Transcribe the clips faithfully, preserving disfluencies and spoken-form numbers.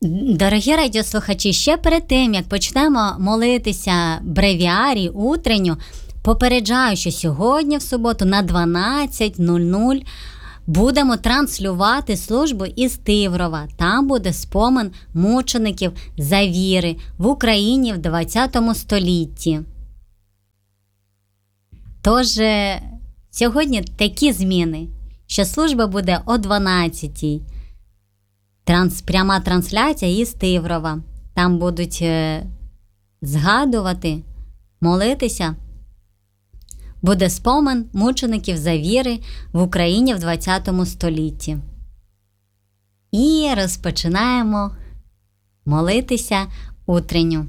Дорогі радіослухачі, ще перед тим, як почнемо молитися бревіарій утренню, попереджаю, що сьогодні в суботу на дванадцять нуль нуль будемо транслювати службу із Тиврова. Там буде спомин мучеників за віри в Україні в двадцятому столітті. Тож, сьогодні такі зміни, що служба буде о дванадцятій. Транс, пряма трансляція із Тиврова. Там будуть е, згадувати, молитися. Буде спомин мучеників за віри в Україні в двадцятому столітті. І розпочинаємо молитися утренню.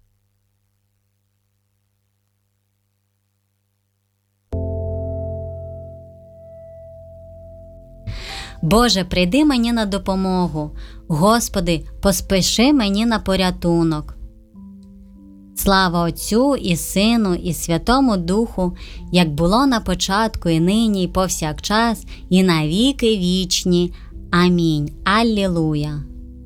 Боже, прийди мені на допомогу. Господи, поспіши мені на порятунок. Слава Отцю і Сину і Святому Духу, як було на початку, і нині, і повсякчас, і на віки вічні. Амінь. Аллилуйя.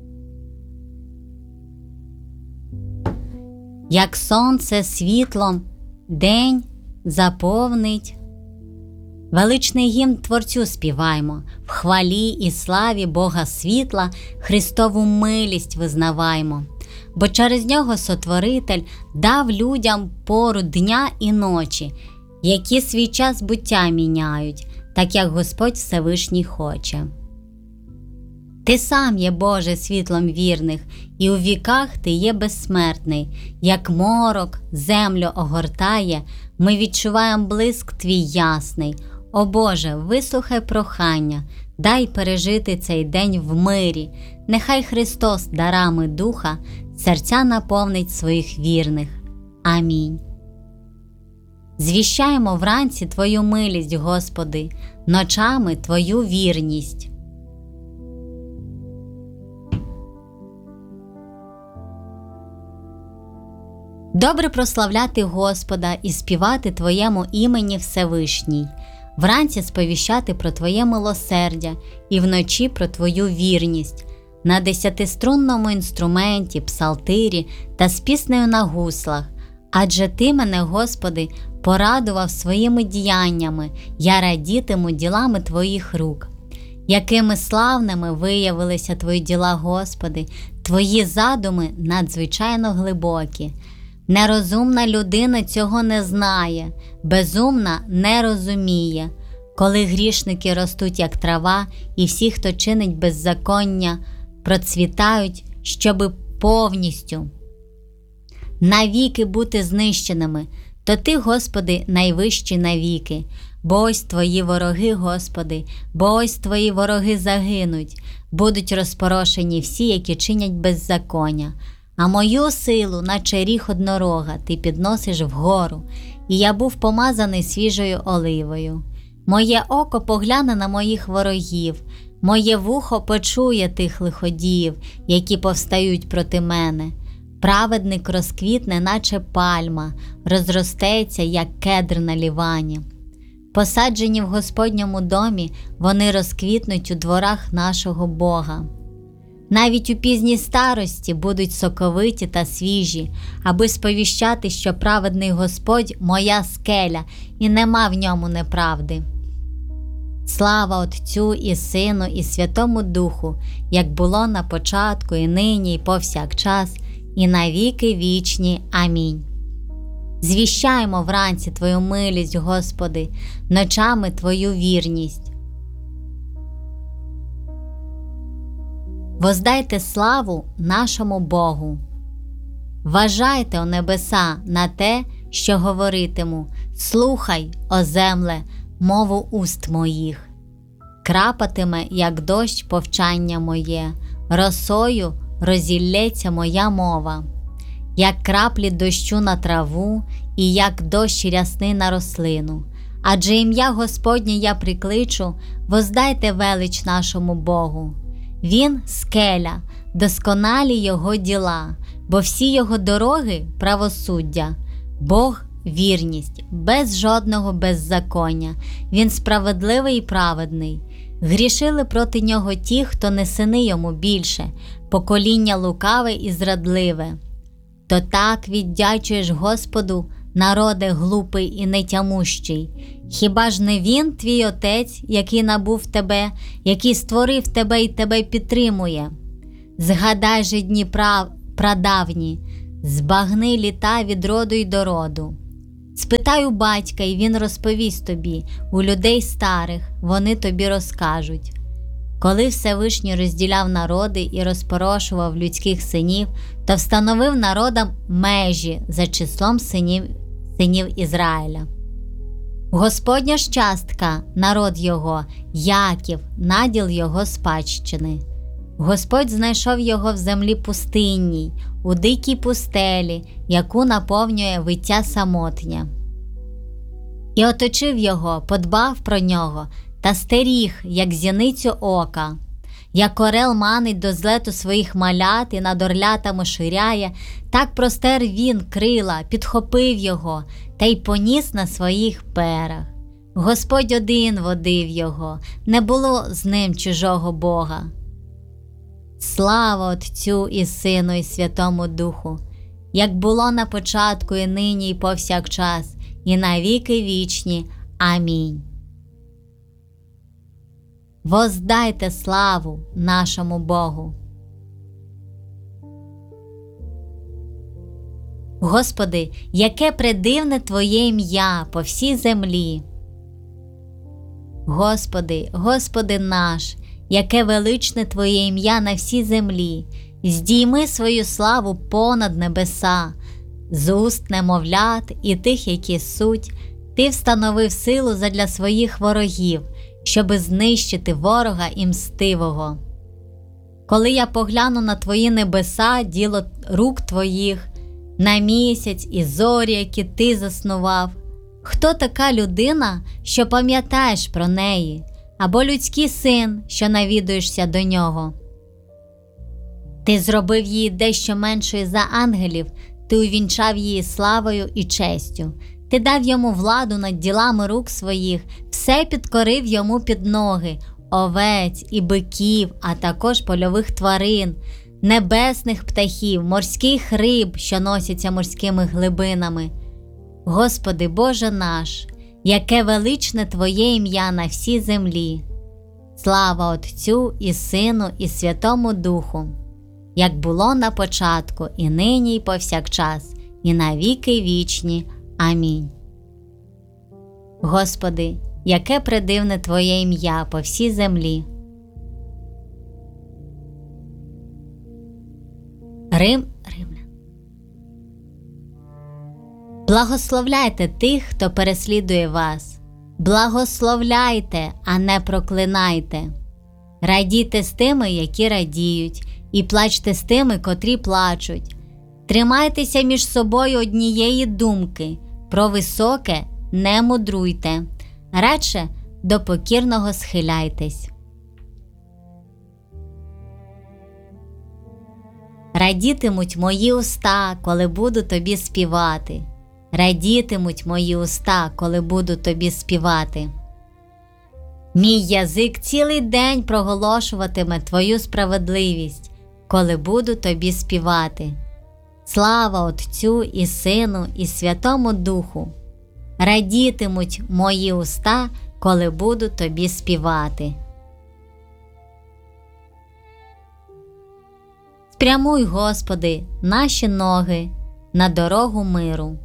Як сонце світлом день заповнить, величний гімн Творцю співаймо, в хвалі і славі Бога світла Христову милість визнаваймо. Бо через нього Сотворитель дав людям пору дня і ночі, які свій час буття міняють, так як Господь Всевишній хоче. Ти сам є, Боже, світлом вірних, і у віках ти є безсмертний. Як морок землю огортає, ми відчуваємо блиск твій ясний. О Боже, вислухай прохання, дай пережити цей день в мирі. Нехай Христос дарами Духа серця наповнить своїх вірних. Амінь. Звіщаємо вранці Твою милість, Господи, ночами Твою вірність. Добре прославляти Господа і співати Твоєму імені Всевишній, вранці сповіщати про Твоє милосердя і вночі про Твою вірність, на десятиструнному інструменті, псалтирі та з піснею на гуслах. Адже Ти мене, Господи, порадував своїми діяннями, я радітиму ділами Твоїх рук. Якими славними виявилися Твої діла, Господи, Твої задуми надзвичайно глибокі. Нерозумна людина цього не знає, безумна не розуміє. Коли грішники ростуть, як трава, і всі, хто чинить беззаконня, процвітають, щоби повністю навіки бути знищеними, то Ти, Господи, найвищий навіки. Бо ось Твої вороги, Господи, бо ось Твої вороги загинуть, будуть розпорошені всі, які чинять беззаконня. А мою силу, наче ріг однорога, Ти підносиш вгору, і я був помазаний свіжою оливою. Моє око погляне на моїх ворогів, моє вухо почує тих лиходіїв, які повстають проти мене. Праведник розквітне, наче пальма, розростеться, як кедр на Лівані. Посаджені в Господньому домі, вони розквітнуть у дворах нашого Бога. Навіть у пізній старості будуть соковиті та свіжі, аби сповіщати, що праведний Господь – моя скеля, і нема в ньому неправди. Слава Отцю і Сину і Святому Духу, як було на початку, і нині, і повсякчас, і на віки вічні. Амінь. Звіщаємо вранці Твою милість, Господи, ночами Твою вірність. Воздайте славу нашому Богу. Вважайте, о небеса, на те, що говоритиму. Слухай, о земле, мову уст моїх. Крапатиме, як дощ, повчання моє, росою розілється моя мова. Як краплі дощу на траву, і як дощ рясний на рослину. Адже ім'я Господнє я прикличу, воздайте велич нашому Богу. Він – скеля, досконалі його діла, бо всі його дороги – правосуддя. Бог – вірність, без жодного беззаконня. Він справедливий і праведний. Грішили проти нього ті, хто не сини йому більше, покоління лукаве і зрадливе. То так віддячуєш Господу, народе глупий і нетямущий. Хіба ж не Він, твій Отець, який набув тебе, який створив тебе і тебе підтримує? Згадай же дні прав... прадавні, збагни літа від роду й до роду. Спитай у батька, і він розповість тобі, у людей старих вони тобі розкажуть. Коли Всевишній розділяв народи і розпорошував людських синів, то встановив народам межі за числом синів, синів Ізраїля. Господня ж частка, народ його, Яків, наділ його спадщини. Господь знайшов його в землі пустинній, у дикій пустелі, яку наповнює виття самотня. І оточив його, подбав про нього, та стеріг, як зіницю ока. Як орел манить до злету своїх малят і над орлятами ширяє, так простер він крила, підхопив його, та й поніс на своїх перах. Господь один водив його, не було з ним чужого Бога. Слава Отцю і Сину і Святому Духу, як було на початку, і нині, і повсякчас, і на віки вічні. Амінь. Воздайте славу нашому Богу. Господи, яке предивне Твоє ім'я по всій землі. Господи, Господи наш, яке величне Твоє ім'я на всій землі. Здійми свою славу понад небеса. З уст немовлят і тих, які суть, Ти встановив силу задля своїх ворогів, щоби знищити ворога і мстивого. Коли я погляну на Твої небеса, діло рук Твоїх, на місяць і зорі, які Ти заснував, хто така людина, що пам'ятаєш про неї, або людський син, що навідуєшся до нього? Ти зробив її дещо меншою за ангелів, Ти увінчав її славою і честю. Ти дав йому владу над ділами рук своїх, все підкорив йому під ноги, овець і биків, а також польових тварин, небесних птахів, морських риб, що носяться морськими глибинами. Господи Боже наш, яке величне Твоє ім'я на всій землі. Слава Отцю і Сину і Святому Духу, як було на початку, і нині, і повсякчас, і на віки вічні. Амінь. Господи, яке предивне Твоє ім'я по всій землі. Рим, Римлян. Благословляйте тих, хто переслідує вас. Благословляйте, а не проклинайте. Радійте з тими, які радіють, і плачте з тими, котрі плачуть. Тримайтеся між собою однієї думки. Про високе не мудруйте, радше до покірного схиляйтесь. Радітимуть мої уста, коли буду тобі співати. Радітимуть мої уста, коли буду тобі співати. Мій язик цілий день проголошуватиме твою справедливість, коли буду тобі співати. Слава Отцю і Сину і Святому Духу. Радітимуть мої уста, коли буду тобі співати. Спрямуй, Господи, наші ноги на дорогу миру.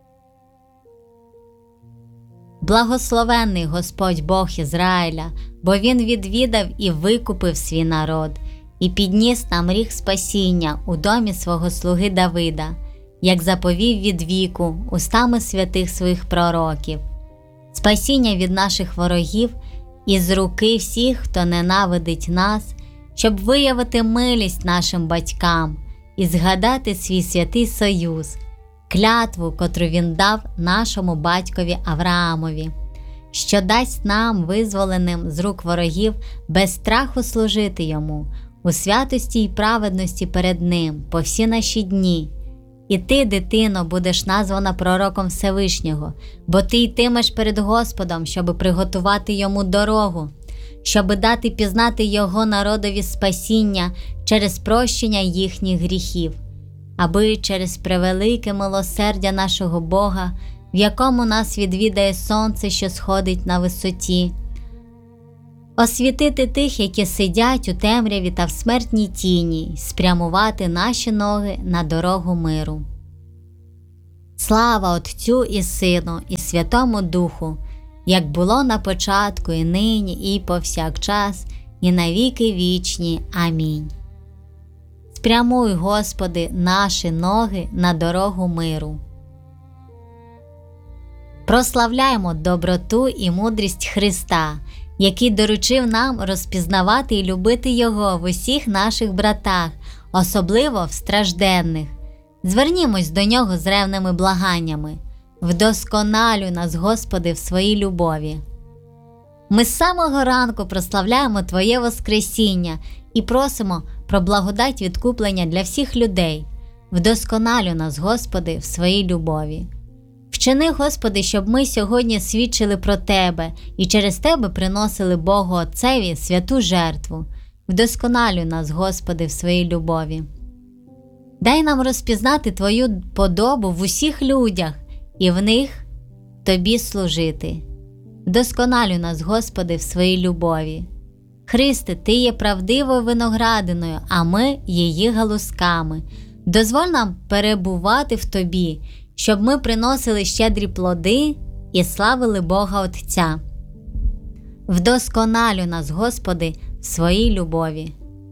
Благословенний Господь Бог Ізраїля, бо Він відвідав і викупив свій народ, і підніс нам ріг спасіння у домі свого слуги Давида, як заповів від віку устами святих своїх пророків. Спасіння від наших ворогів і з руки всіх, хто ненавидить нас, щоб виявити милість нашим батькам і згадати свій святий союз, клятву, котру він дав нашому батькові Авраамові, що дасть нам, визволеним з рук ворогів, без страху служити йому, у святості й праведності перед ним по всі наші дні. І ти, дитино, будеш названа пророком Всевишнього, бо ти йтимеш перед Господом, щоби приготувати йому дорогу, щоби дати пізнати Його народові спасіння через прощення їхніх гріхів, аби через превелике милосердя нашого Бога, в якому нас відвідає сонце, що сходить на висоті, освітити тих, які сидять у темряві та в смертній тіні, й спрямувати наші ноги на дорогу миру. Слава Отцю і Сину, і Святому Духу, як було на початку, і нині, і повсякчас, і на віки вічні. Амінь. Спрямуй, Господи, наші ноги на дорогу миру. Прославляймо доброту і мудрість Христа, який доручив нам розпізнавати і любити Його в усіх наших братах, особливо в стражденних. Звернімось до Нього з ревними благаннями. Вдосконалюй нас, Господи, в своїй любові. Ми з самого ранку прославляємо Твоє Воскресіння і просимо про благодать відкуплення для всіх людей. Вдосконалюй нас, Господи, в своїй любові. Вчини, Господи, щоб ми сьогодні свідчили про Тебе і через Тебе приносили Богу Отцеві святу жертву. Вдосконалюй нас, Господи, в своїй любові. Дай нам розпізнати Твою подобу в усіх людях і в них Тобі служити. Вдосконалюй нас, Господи, в своїй любові. Христе, Ти є правдивою виноградиною, а ми її галузками. Дозволь нам перебувати в Тобі, щоб ми приносили щедрі плоди і славили Бога Отця. Вдосконалюй нас, Господи, в своїй любові.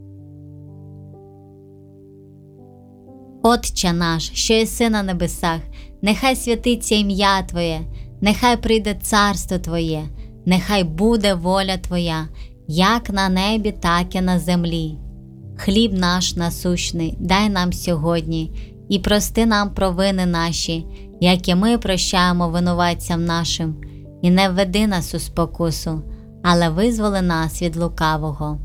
Отче наш, що єси на небесах, нехай святиться ім'я Твоє, нехай прийде царство Твоє, нехай буде воля Твоя, як на небі, так і на землі. Хліб наш насущний дай нам сьогодні, і прости нам провини наші, як і ми прощаємо винуватцям нашим, і не введи нас у спокусу, але визволи нас від лукавого.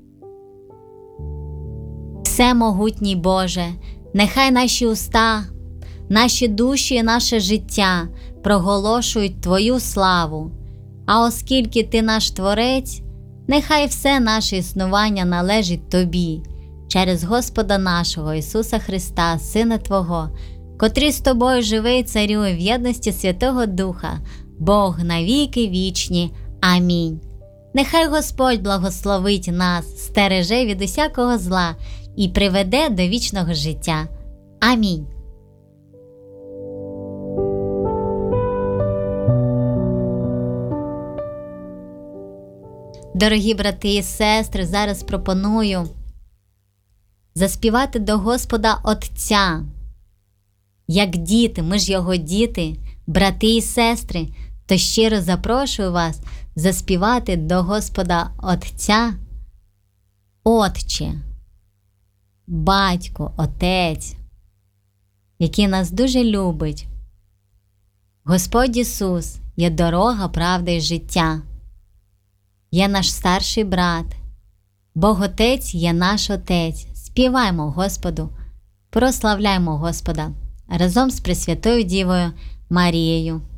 Всемогутній Боже, нехай наші уста, наші душі і наше життя проголошують Твою славу, а оскільки Ти наш Творець, нехай все наше існування належить Тобі, через Господа нашого Ісуса Христа, Сина Твого, котрий з Тобою живе і царює в єдності Святого Духа, Бог на віки вічні. Амінь. Нехай Господь благословить нас, стереже від усякого зла і приведе до вічного життя. Амінь. Дорогі брати і сестри, зараз пропоную заспівати до Господа Отця. Як діти, ми ж Його діти, брати і сестри, то щиро запрошую вас заспівати до Господа Отця. Отче, Батько, Отець, який нас дуже любить. Господь Ісус є дорога, правда і життя. Є наш старший брат. Бог Отець є наш Отець. Співаймо Господу, прославляймо Господа разом з Пресвятою Дівою Марією.